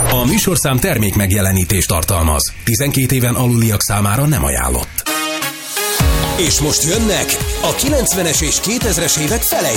A műsorszám termék megjelenítést tartalmaz. 12 éven aluliak számára nem ajánlott. És most jönnek a 90-es és 2000-es évek felejtői.